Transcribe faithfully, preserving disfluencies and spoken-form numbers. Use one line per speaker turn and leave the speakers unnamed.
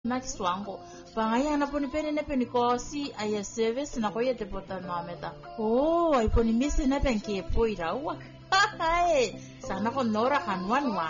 Max wangu. Pangaya na po ni pene na pene ko si ay service na ko yete po tanometa. Oh, ay po ni miss na pen ke po irawa. Hahay. Sana ko nora kanwan wa.